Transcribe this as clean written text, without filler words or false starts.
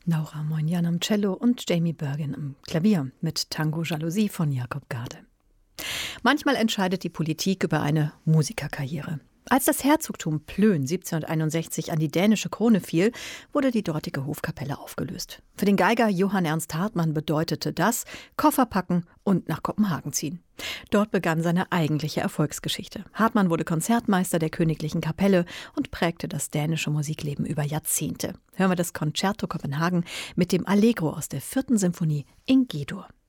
Laura Moignan am Cello und Jamie Bergen am Klavier mit Tango Jalousie von Jakob Garde. Manchmal entscheidet die Politik über eine Musikerkarriere. Als das Herzogtum Plön 1761 an die dänische Krone fiel, wurde die dortige Hofkapelle aufgelöst. Für den Geiger Johann Ernst Hartmann bedeutete das Koffer packen und nach Kopenhagen ziehen. Dort begann seine eigentliche Erfolgsgeschichte. Hartmann wurde Konzertmeister der Königlichen Kapelle und prägte das dänische Musikleben über Jahrzehnte. Hören wir das Concerto Kopenhagen mit dem Allegro aus der 4. Symphonie in G-Dur.